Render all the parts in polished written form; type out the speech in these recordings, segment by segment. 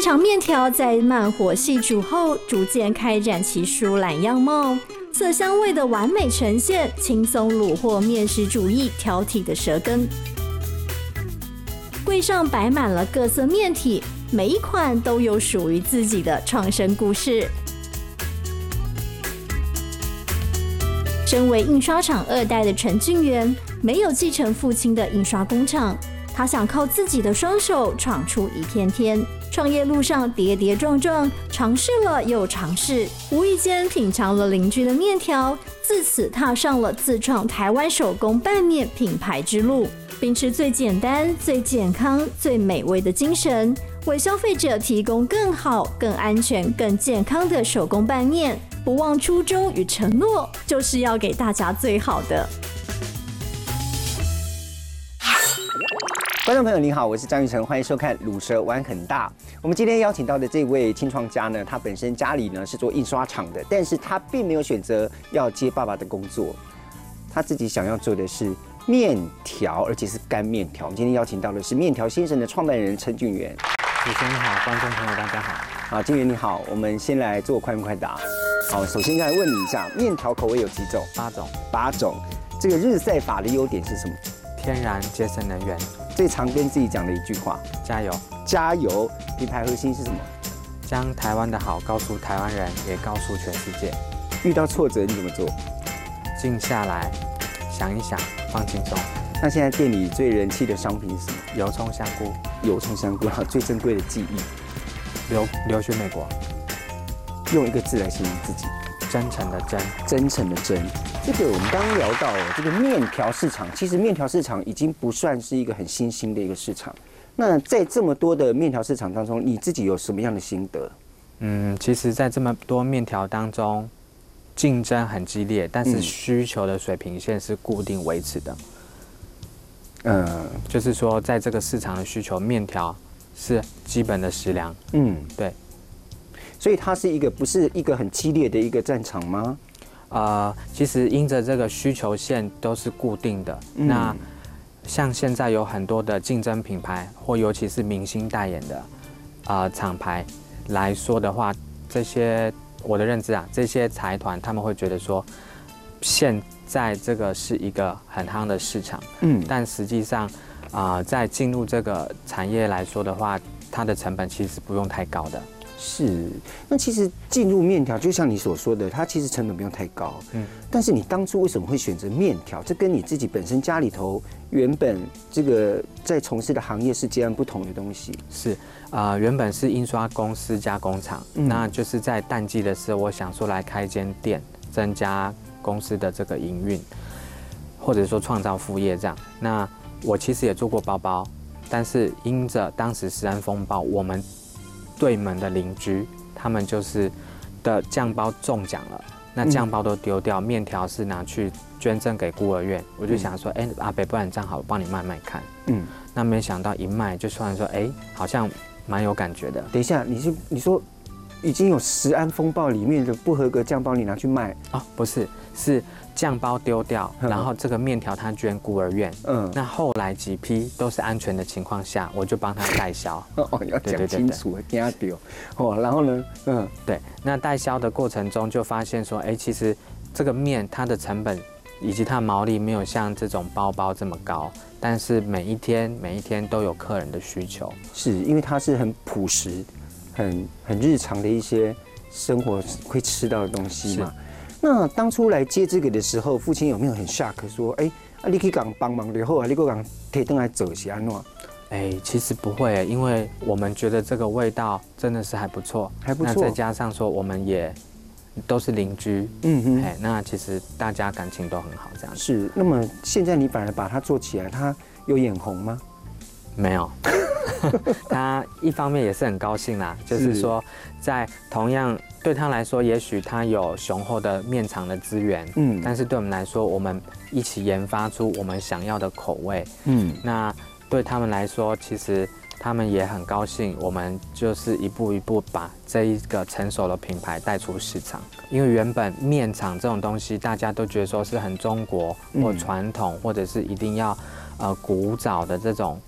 细长面条在慢火细煮后，逐渐开展其疏懒样貌，色香味的完美呈现，轻松虏获面食主义挑剔的舌根。柜上摆满了各色面体，每一款都有属于自己的创生故事。身为印刷厂2代的陈俊元，没有继承父亲的印刷工厂，他想靠自己的双手闯出一片天。创业路上跌跌撞撞，尝试了又尝试，无意间品尝了邻居的面条，自此踏上了自创台湾手工拌面品牌之路，秉持最简单、最健康、最美味的精神，为消费者提供更好、更安全、更健康的手工拌面。不忘初衷与承诺，就是要给大家最好的。 观众朋友您好，我是张玉成，欢迎收看《卤蛇玩很大》。我们今天邀请到的这位青创家呢，他本身家里呢是做印刷厂的，但是他并没有选择要接爸爸的工作，他自己想要做的是面条，而且是干面条。我们今天邀请到的是面条先生的创办人陈俊元。 主持人好，观众朋友大家好。 好，俊元你好，我们先来做快问快答。好，首先来问你一下，面条口味有几种 ？8种。 8种。这个日晒法的优点是什么？ 天然节省能源。 最常跟自己讲的一句话？ 加油！ 加油！品牌核心是什么？ 将台湾的好告诉台湾人，也告诉全世界。 遇到挫折你怎么做？ 静下来，想一想，放轻松。 那现在店里最人气的商品是什么？ 油葱香菇。 油葱香菇，最珍贵的记忆。 留学美国。 用一个字来形容自己。 真诚的真。 真诚的真。这个我们刚刚聊到这个面条市场，其实面条市场已经不算是一个很新兴的一个市场。那在这么多的面条市场当中，你自己有什么样的心得？ 其实，在这么多面条当中，竞争很激烈，但是需求的水平线是固定维持的。就是说，在这个市场的需求，面条是基本的食粮。对。 所以它是不是一个很激烈的一个战场吗？ 其实因着这个需求线都是固定的。那像现在有很多的竞争品牌，或尤其是明星代言的厂牌来说的话，这些我的认知啊，这些财团他们会觉得说，现在这个是一个很夯的市场。但实际上在进入这个产业来说的话，它的成本其实不用太高的。 是，那其实进入面条，就像你所说的，它其实成本不用太高。但是你当初为什么会选择面条？这跟你自己本身家里头原本这个在从事的行业是截然不同的东西。 是，原本是印刷公司加工厂，那就是在淡季的时候，我想说来开一间店，增加公司的这个营运，或者说创造副业这样。那我其实也做过包包，但是因着当时食安风暴，我们对门的邻居，他们就是的酱包中奖了，那酱包都丢掉，面条是拿去捐赠给孤儿院。我就想说，阿北，不然这样好，我帮你卖卖看。那没想到一卖就算说，好像蛮有感觉的。 等一下，你说已经有食安风暴里面的不合格酱包，你拿去卖？ 不是，是酱包丢掉，然后这个面条他捐孤儿院。那后来几批都是安全的情况下，我就帮他代销。 要讲清楚，惊到。然后呢？ 对，那代销的过程中就发现说，其实这个面它的成本以及它的毛利没有像这种包包这么高，但是每一天都有客人的需求。 是因为它是很朴实、很日常的一些生活会吃到的东西嘛。那当初来接这个的时候，父亲有没有很 shock 说，你可以讲帮忙就好啊，你给我讲可以回来做是安怎？ 其实不会，因为我们觉得这个味道真的是还不错，那再加上说我们也都是邻居，那其实大家感情都很好，这样子。 是，那么现在你反而把它做起来，它有眼红吗？ 没有。他一方面也是很高兴啦，就是说，在同样对他来说，也许他有雄厚的面厂的资源，但是对我们来说，我们一起研发出我们想要的口味，那对他们来说，其实他们也很高兴，我们就是一步一步把这一个成熟的品牌带出市场。因为原本面厂这种东西，大家都觉得说是很中国或传统，或者是一定要古早的这种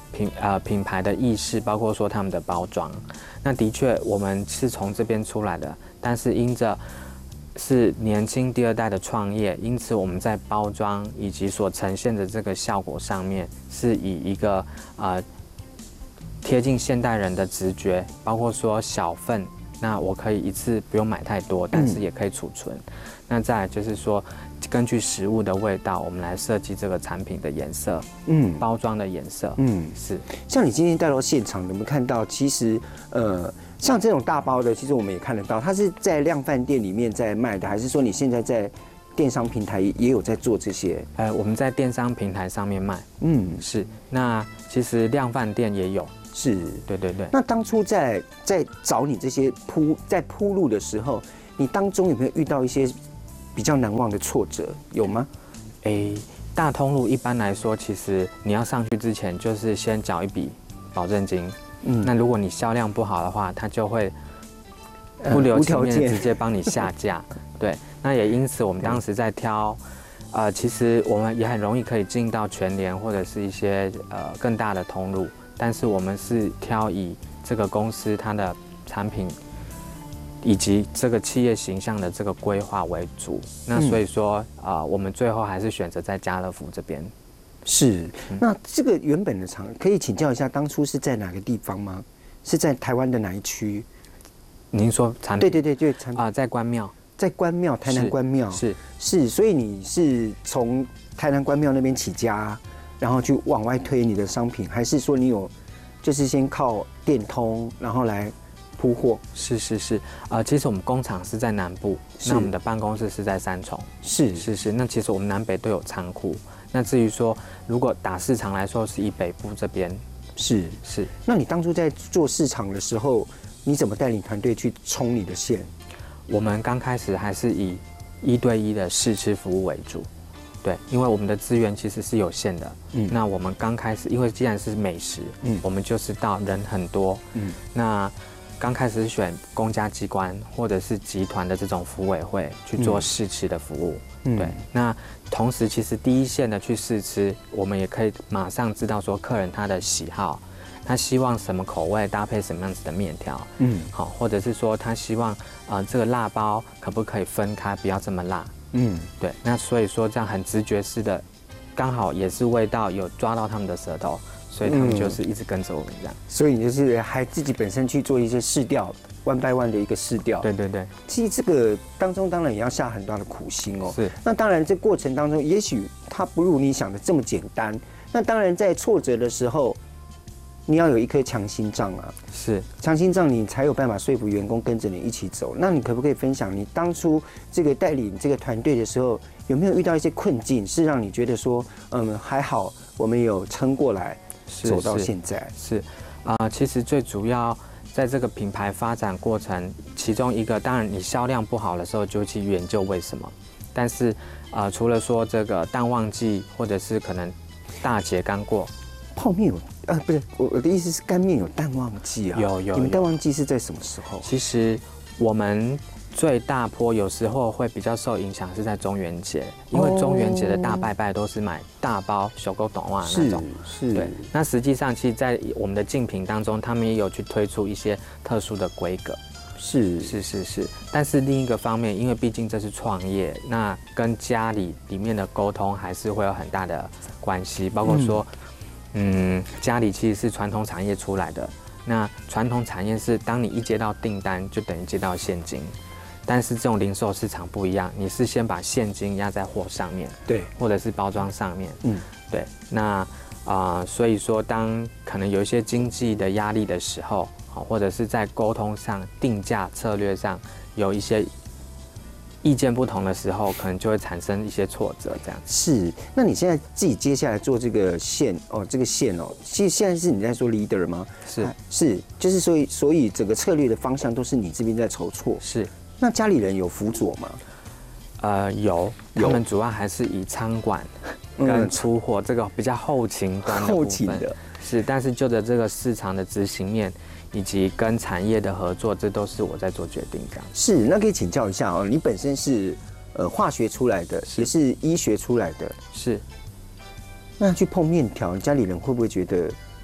品牌的意识，包括说他们的包装。那的确我们是从这边出来的，但是因着是年轻第二代的创业，因此我们在包装以及所呈现的这个效果上面，是以一个贴近现代人的直觉，包括说小份，那我可以一次不用买太多，但是也可以储存。那再来就是说，根据食物的味道，我们来设计这个产品的颜色，包装的颜色，是。 像你今天带到现场，有没有看到？其实，像这种大包的，其实我们也看得到，它是在量贩店里面在卖的，还是说你现在在电商平台也有在做这些？ 我们在电商平台上面卖，是。那其实量贩店也有， 是， 对。 那当初在找你这些铺路的时候，你当中有没有遇到一些比较难忘的挫折？有吗？ 大通路一般来说，其实你要上去之前，就是先缴一笔保证金。那如果你销量不好的话，它就会不留情面直接帮你下架。对，那也因此我们当时在挑，其实我们也很容易可以进到全联或者是一些更大的通路，但是我们是挑以这个公司它的产品以及这个企业形象的这个规划为主。那所以说我们最后还是选择在家乐福这边。 是，那这个原本的厂可以请教一下，当初是在哪个地方吗？是在台湾的哪一区？ 您说产品？ 对，产品在关庙， 在关庙，台南关庙是，所以你是从台南关庙那边起家，然后去往外推你的商品，还是说你有就是先靠电通，然后来铺货？ 是，其实我们工厂是在南部，那我们的办公室是在三重。是，那其实我们南北都有仓库。那至于说，如果打市场来说，是以北部这边。是。 那你当初在做市场的时候，你怎么带领团队去冲你的线？ 我们刚开始还是以1对1的试吃服务为主。对，因为我们的资源其实是有限的。那我们刚开始，因为既然是美食，我们就是到人很多。那刚开始选公家机关或者是集团的这种福委会去做试吃的服务。对，那同时其实第一线的去试吃，我们也可以马上知道说客人他的喜好，他希望什么口味搭配什么样子的面条，好，或者是说他希望这个辣包可不可以分开，不要这么辣，对，那所以说这样很直觉式的，刚好也是味道有抓到他们的舌头，所以他们就是一直跟着我们这样。 所以你就是还自己本身去做一些试调，1 by 1的一个试调。 对。 其实这个当中当然也要下很大的苦心哦。 是。 那当然，这过程当中，也许它不如你想的这么简单。那当然，在挫折的时候，你要有一颗强心脏啊。 是。强心脏，你才有办法说服员工跟着你一起走。那你可不可以分享你当初这个带领这个团队的时候，有没有遇到一些困境，是让你觉得说，还好我们有撑过来，走到现在？ 是。其实最主要。在这个品牌发展过程，其中一个当然你销量不好的时候就去研究为什么，但是除了说这个淡旺季或者是可能大节刚过， 泡面有不是我的意思是干面有淡旺季啊？有。你们淡旺季是在什么时候？ 其实我们最大波有时候会比较受影响是在中元节，因为中元节的大拜拜都是买大包小狗短袜那种。 是。 对。那实际上，其实，在我们的竞品当中，他们也有去推出一些特殊的规格。是。但是另一个方面，因为毕竟这是创业，那跟家里面的沟通还是会有很大的关系，包括说，家里其实是传统产业出来的。那传统产业是当你一接到订单，就等于接到现金。但是这种零售市场不一样，你是先把现金压在货上面， 对， 或者是包装上面，对。那所以说，当可能有一些经济的压力的时候，或者是在沟通上、定价策略上有一些意见不同的时候，可能就会产生一些挫折，这样。 是。那你现在自己接下来做这个线哦，其实现在是你在做 leader 吗？是，就是所以整个策略的方向都是你这边在筹措。是。那家里人有辅佐吗？ 有，他们主要还是以仓管跟出货这个比较后勤端的部分。后勤的是，但是就着这个市场的执行面以及跟产业的合作，这都是我在做决定的。 是，那可以请教一下哦，你本身是化学出来的，也是医学出来的， 是。 那去碰面条，家里人会不会觉得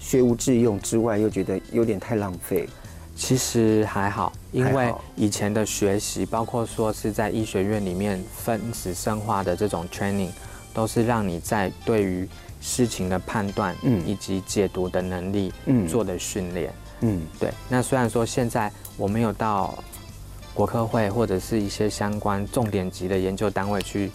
学无致用之外，又觉得有点太浪费。 其实还好，因为还好以前的学习，包括说是在医学院里面分子生化的这种 training， 都是让你在对于事情的判断，以及解读的能力，做的训练。对。那虽然说现在我没有到国科会或者是一些相关重点级的研究单位去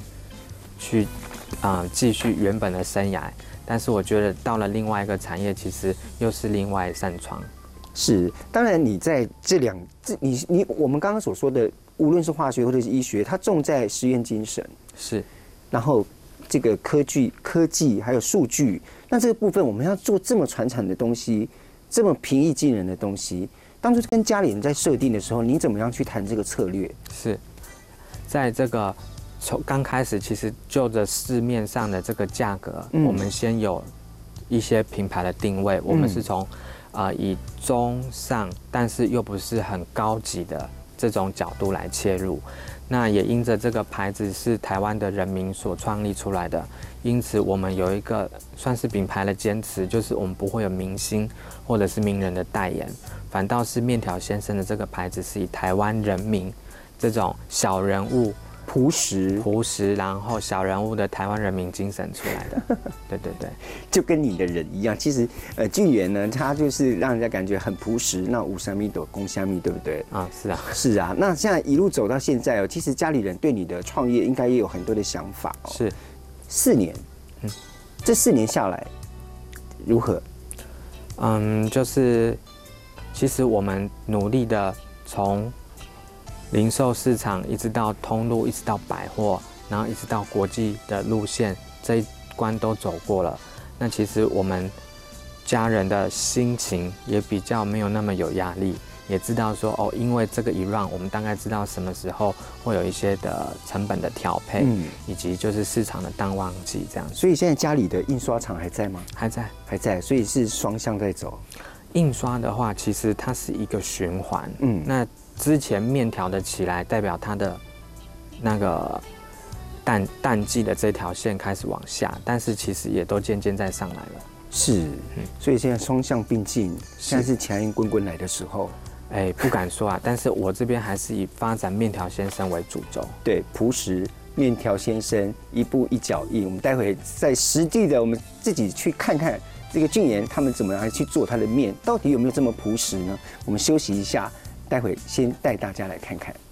继续原本的生涯，但是我觉得到了另外一个产业，其实又是另外一扇窗。 是，当然你在我们刚刚所说的，无论是化学或者是医学，它重在实验精神， 是， 然后这个科技还有数据，那这个部分我们要做这么传产的东西，这么平易近人的东西，当初跟家里人在设定的时候，你怎么样去谈这个策略？ 是在这个从刚开始，其实就着市面上的这个价格，我们先有一些品牌的定位，我们是从以中上，但是又不是很高级的这种角度来切入。那也因着这个牌子是台湾的人民所创立出来的，因此我们有一个算是品牌的坚持，就是我们不会有明星或者是名人的代言，反倒是面条先生的这个牌子是以台湾人民这种小人物朴实，然后小人物的台湾人民精神出来的。对对对， 就跟你的人一样。其实俊元呢，他就是让人家感觉很朴实，那五三米斗攻虾米，对不对？ 是啊， 是啊。那现在一路走到现在哦，其实家里人对你的创业应该也有很多的想法哦。 是 ，4年，这4年下来如何？ 就是其实我们努力的从零售市场一直到通路，一直到百货，然后一直到国际的路线，这一关都走过了。那其实我们家人的心情也比较没有那么有压力，也知道说因为这个一 run， 我们大概知道什么时候会有一些的成本的调配，以及就是市场的淡旺季这样。 所以现在家里的印刷厂还在吗？ 还在， 所以是双向在走。 印刷的话，其实它是一个循环，那之前面条的起来，代表它的那个淡季的这条线开始往下，但是其实也都渐渐在上来了。 是，所以现在双向并进，现在是强硬滚滚来的时候。 不敢说啊，但是我这边还是以发展面条先生为主轴。 对，朴实面条先生一步一脚印。我们待会在实地的，我们自己去看看这个俊言他们怎么样去做他的面，到底有没有这么朴实呢？我们休息一下。待会先带大家来看看。